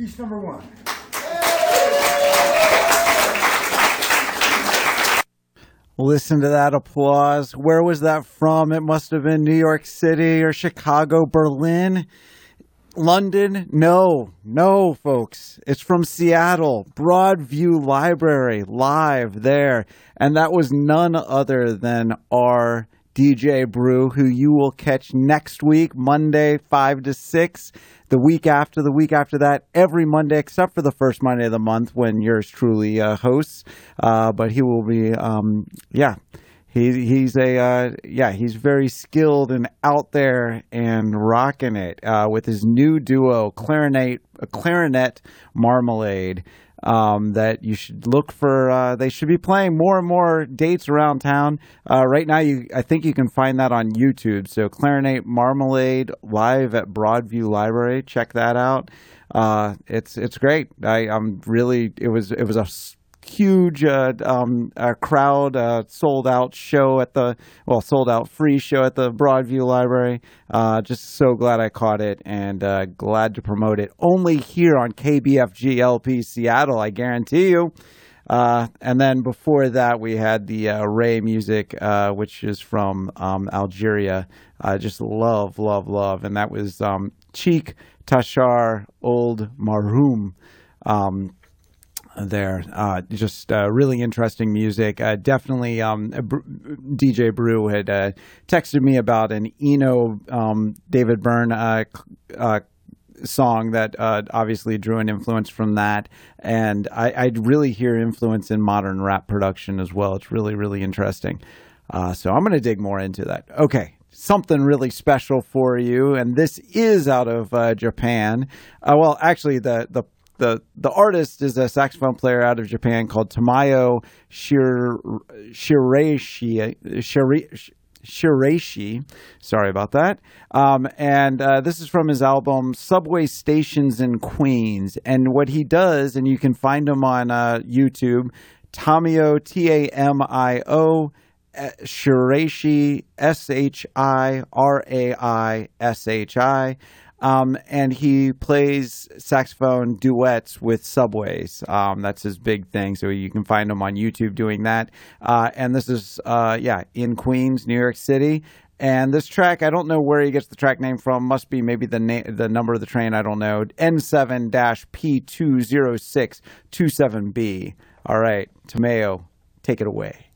Piece number one. Listen to that applause. Where was that from? It must have been New York City or Chicago, Berlin, London. No, folks. It's from Seattle, Broadview Library, live there. And that was none other than our DJ Brew, who you will catch next week, Monday, 5 to 6. The week after that, every Monday except for the first Monday of the month when yours truly hosts. But he will be, he's very skilled and out there and rocking it with his new duo, Clarinet Marmalade. That you should look for. They should be playing more and more dates around town. Right now, I think you can find that on YouTube. So Clarinet Marmalade live at Broadview Library. Check that out. It's great. It was a huge crowd, sold out free show at the Broadview Library. Just so glad I caught it and glad to promote it only here on KBFG LP Seattle, I guarantee you. And then before that, we had the Ray music, which is from Algeria. Just love. And that was Cheek Tashar Old Maroum. There, just really interesting music. Definitely, DJ Brew had texted me about an Eno David Byrne song that obviously drew an influence from that, and I really hear influence in modern rap production as well. It's really, really interesting. So I'm going to dig more into that. Okay. Something really special for you, and this is out of Japan. Well, actually, the artist is a saxophone player out of Japan called Tamayo Shiraishi. Sorry about that. And this is from his album Subway Stations in Queens. And what he does, and you can find him on YouTube, Tamayo, Tamio, Shiraishi, Shiraishi. And he plays saxophone duets with Subways. That's his big thing. So you can find him on YouTube doing that. And this is, in Queens, New York City. And this track, I don't know where he gets the track name from. Must be maybe the number of the train. I don't know. N7-P20627B. All right, Tamayo, take it away.